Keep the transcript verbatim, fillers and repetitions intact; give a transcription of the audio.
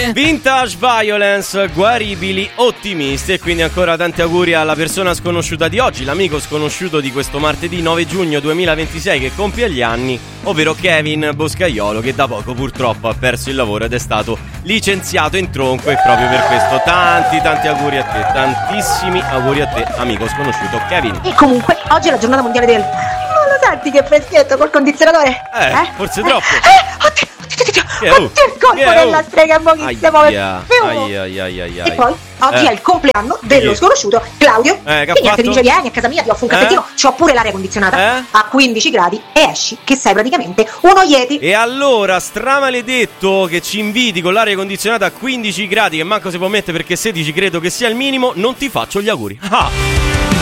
Grazie. Vintage Violence, guaribili ottimisti. E quindi ancora tanti auguri alla persona sconosciuta di oggi, l'amico sconosciuto di questo martedì nove giugno duemilaventisei che compie gli anni, ovvero Kevin Boscaiolo, che da poco purtroppo ha perso il lavoro ed è stato licenziato in tronco. E proprio per questo tanti tanti auguri a te, tantissimi auguri a te, amico sconosciuto Kevin. E comunque oggi è la giornata mondiale del... Non lo senti che freschetto col condizionatore? Eh, eh? forse troppo. Eh, oddio, oddio, oddio, oddio, oddio, il colpo della strega mo che si muove. Ai, ai, ai, ai, ai. E poi oggi eh. è il compleanno dello Chi? sconosciuto Claudio, Eh, che ha che niente fatto? dice vieni a casa mia, ti offro un caffettino, Eh? c'ho pure l'aria condizionata Eh? a quindici gradi e esci che sei praticamente uno Yeti. E allora, stramaledetto che ci inviti con l'aria condizionata a quindici gradi, che manco si può mettere perché sedici credo che sia il minimo, non ti faccio gli auguri. Ah!